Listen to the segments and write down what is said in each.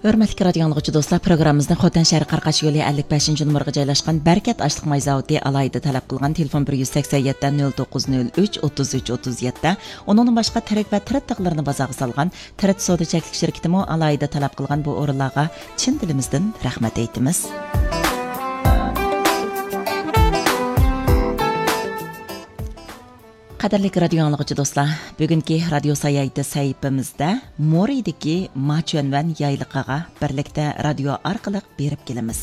Hörmətli radio dinləyicilər, dostlar, proqramımızın Xotan şəhəri Qarqaş yolu 55-ci nömrəyə joylashqan Bərkət Aşlıq May zavodi alayda tələb qılğan telefon 187 0903 33 37, onun başqa tərəq və tərət tağlarını bazağı salğan Tərət Soda Çəklik şirkətimi alayda tələb qılğan bu orunlarga çin dilimizdən rəhmət eytimiz. Qadarlik radio dinləyicilər, dostlar, bugünkü radio sayaydı səhifəmizdə Moridagi Machuanvan yaylıqağa birlikdə radio orqali berib kelamiz.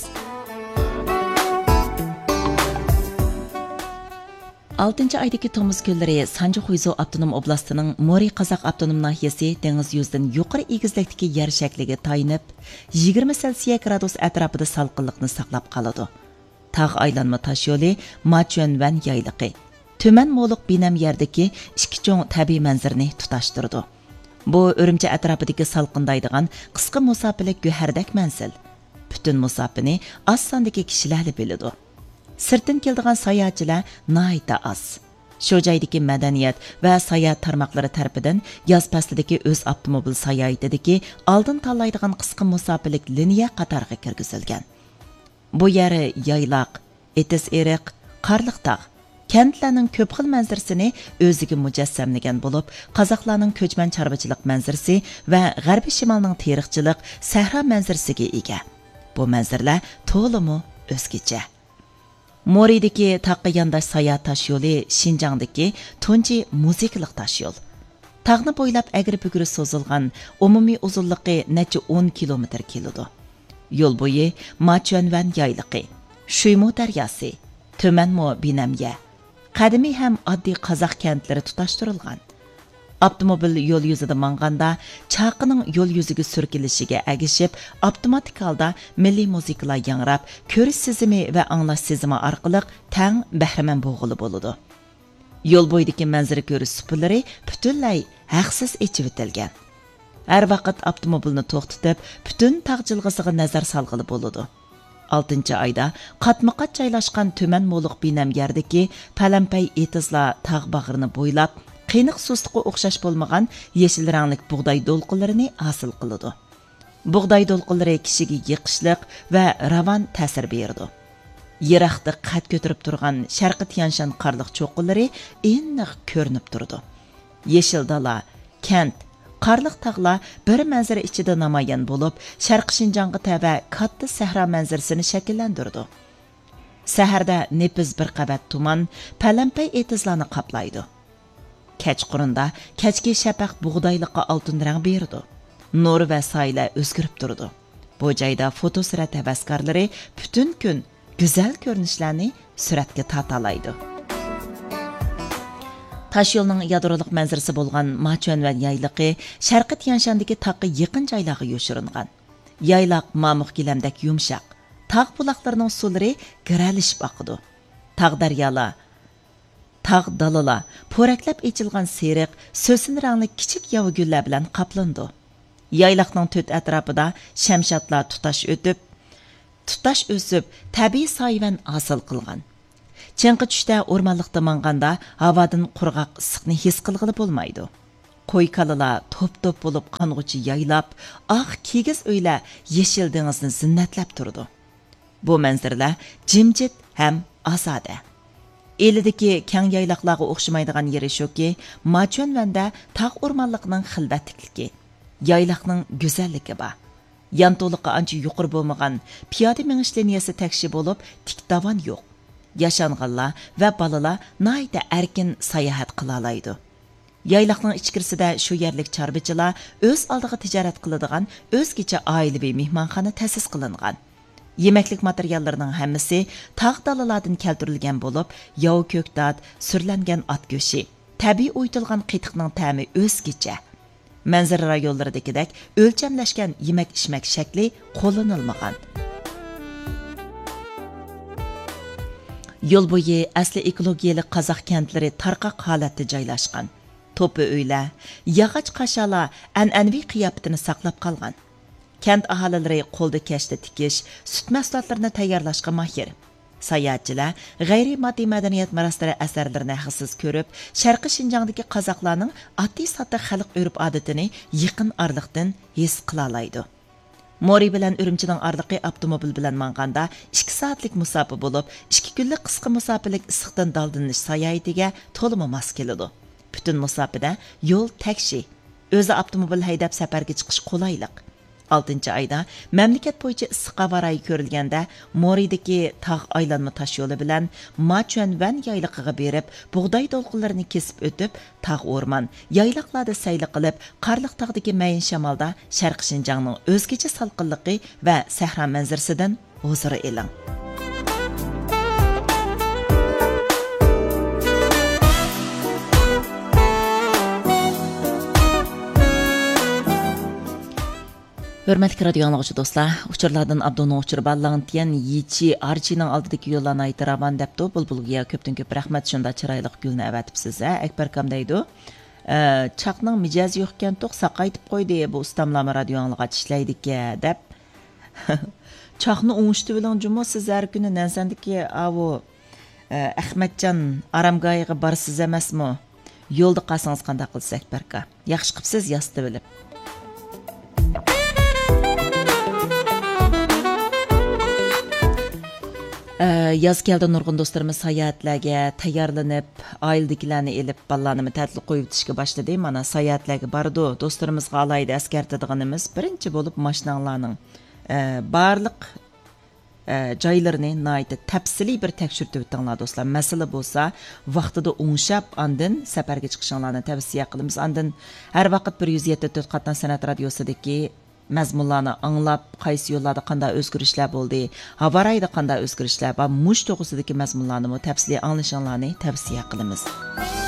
6 aydagi Tomuz kunlari Sanju Xuyzo avtonom oblastining Mori Qozoq avtonom nahiyasi dengiz yuzidan yuqori egizlikdagi yer shakliga tayinib 20 Selsiya gradus atrofida salqinlikni saqlab qoladi. Tog' aylanma tosh yo'li Machuanvan yayliqi Төмен молық бинам yerдeki ikki cho'ng tabiiy manzarani tutashtirdi. Bu Urumchi atrofidagi salqindaydigan qisqa musofirlik go'hardak manzil. Butun musofirni oz sondagi kishilar biladi. Sirtdan keladigan sayohatchilar nihoyatda oz. Shu joydagi madaniyat va sayohat tarmoqlari tarafidan yoz faslidagi o'z avtomobil sayohatidagi oldin tanlaydigan qisqa musofirlik liniya qatoriga kirgizilgan. Bu yeri yayloq, etis eriq, qarliq tog'. Kentlarning ko'p xil manzarasini o'ziga mujassamlagan bo'lib, qozoqlarning ko'chman chorvachilik manzarasi va g'arbiy shimolning teriqchilik sahro manzarasiga ega. Bu manzaralar to'liq o'zgacha. Moridagi taqqa yondosh sayohat tosh yo'li Shinjongdagi tunji musiqalik tosh yo'l. Tog'ni bo'ylab agri-bugri so'zilgan umumiy uzunligi necha 10 kilometr keladi. Yo'l bo'yi Machuanvan yayliqi, Shuymo daryosi, Tumanmo binamya qadimiy ham oddiy qozoq kentlari tutashtirilgan. Avtomobil yo'l yuzida manganda chaqining yo'l yuziga surkilishiga agishib, avtomatik holda milliy musiqalar yangrab, ko'rish sezimi va anglash sezimi orqali tang bahramand bo'g'ili bo'ladi. Yo'l bo'yidagi manzara ko'rish supulari butunlay haqsiz echib o'tilgan. Har vaqt avtomobilni to'xtatib, butun tog' jilg'isiga nazar solg'ili bo'ladi. 6 ayda qatma-qat joylashgan tuman mo'liq binam yerdagi palampay etizlar tog' bag'rini bo'ylab qiyniq sustliqqa o'xshash bo'lmagan yeshil ranglik bug'doy do'lqinlarini hosil qiladi. Bug'doy do'lqinlari kishiga yiqishliq va ravon ta'sir berdi. Yiroqda qad ko'tarib turgan sharqi Tianshan qarliq cho'qqinlari aniq ko'rinib turdi. Yeshil dala, kent, qarliq tog'lar bir manzara ichida namoyon bo'lib, Sharq Shinjongga tava katta sahro manzarasini shakllantirdi. Saharda nepiz bir qabat tuman palampay etizlarni qoplaydi. Kechqurunda kechki shafaq bug'doyliqqa oltin rang berdi. Nur va soylar o'zgarib turdi. Bu joyda fotosurat havaskorlari butun kun go'zal ko'rinishlarni suratga tortalaydi. Taş yolning yadroliq manzarasi bo'lgan Machuanvan yayliqi Sharqi Tianshandagi taqqa yaqin joylarga yo'shiringan. Yayloq mamuq gilamdak yumshoq, tog' buloqlarining suvlari giralishib oqidi. Tog' daryolar, tog' dalalar po'raklab echilgan seriq, so'sin rangli kichik yovi gullar bilan qoplandi. Yayloqning to'rt atrofida shamshotlar tutash o'sib, tabiiy soyvan hosil qilgan. Chang'i tushda o'rmonliqda manganda havodan qurg'oq issiqni his qilg'ili bo'lmaydi. Qo'y kalalar to'p-to'p bo'lib qong'uchi yaylab, oq kigiz uylar yeshil dengizni zinnatlab turdi. Bu manzaralar jimjit ham ozoda. Elidagi kang yayloqlarga o'xshamaydigan yeri shuki, Machuanvanda tog' o'rmonliqning xilvatlikligi, yayloqning go'zalligi bor. Yanto'liqqa ancha yuqori bo'lmagan piyoda minish liniyasi takshi bo'lib, tik davon yo'q. Yaşanğanlar va balalar nayda erkin sayohat qila oladi. Yayloqning ichkirisida shu yerlik chorvachilar o'z oldiga tijorat qiladigan o'zgacha oilaviy mehmonxona ta'sis qilingan. Yemeklik materiallarining hammasi tog' dalalardan keltirilgan bo'lib, yov ko'ktat, surlangan ot go'shi, tabiiy o'ytilgan qitiqning ta'mi o'zgacha. Manzara rayonlaridagidek o'lchamlashgan yemak-ichmak shakli qo'llanilmagan. Yo'l bo'yi asli ekologiyalik qozoq kentlari tarqoq holatda joylashgan. To'pi uylar, yog'och qashalar an'anaviy qiyofatini saqlab qolgan. Kent aholilari qo'lda kashta tikish, sut mahsulotlarini tayyorlashga mahir. Sayohatchilar g'ayriy moddiy madaniyat maraslari asarlarini haqsiz ko'rib, Sharqi Shinjongdagi qozoqlarning oddiy sodda xalq urf-odatini yaqin orliqdan his qila oladi. Mori bilan Urumchining orliqi avtomobil bilan manganda 2 soatlik musofa bo'lib, 2 kunlik qisqa musofalik issiqdan daldinish sayohatiga to'liq mos keladi. Butun musofada yo'l takshi, o'zi avtomobil haydab safarga chiqish qulaylik. 6-oyda mamlakat bo'yicha issiq havo rayi ko'rilganda Moridagi tog' aylanma tosh yo'li bilan Machuanvan yayliqiga berib, bug'doy to'lqinlarini kesib o'tib, tog' o'rmon, yayliqlarda sayli qilib, qarliq tog'dagi mayin shamolda Sharq Shinjongning o'zgacha salqinligi va sahro manzarasidan huzur eling. Hörmətli radio anlıqçı dostlar, uçurlardan Abdunun uçur Ballantyan Yiçi Archining oldidagi yo'llarni aytiraman debdi. Bulbulga ko'pdan ko'p rahmat, shunda chiroyli gulni avatib siza. Akbar kam deydi. Chaqning mijozi yo'q ekan, to'q saqaytib qo'ydi. Bu ustamlama radio anlıqqa ishlaydi-ki deb. Chaqni o'ngishti bilan jumo siz har kuni nansandiki avu Ahmadjon aramgoyiga borsiz emasmi? Yo'lda qolsangiz qanday qilsak Akbarka? Yaxshi qilibsiz, yasdi bilib. Yaz keldi nurg'un do'stlarimiz sayohatlarga tayyorlanib, oiladagilarni elib, balalarni ta'til qo'yib o'tishga boshladi. Mana sayohatlarga bordi. Do'stlarimizga alayda eskartadiganimiz birinchi bo'lib mashinanglarning barliq joylarini nayta tafsiliy bir tekshirib o'tinglar do'stlar. Masala bo'lsa, vaqtida o'ngshab, andin safarga chiqishinglarni tavsiya qilamiz. Andin har vaqt 107.4 Qatnam san'at radiosidagi mazmunlarni anglab, qaysi yo'llarda qanday o'zgarishlar bo'ldi, havo rayida qanday o'zgarishlar va mush to'g'risidagi mazmunlarni tafsiliy anglashinglarni tavsiya qilamiz.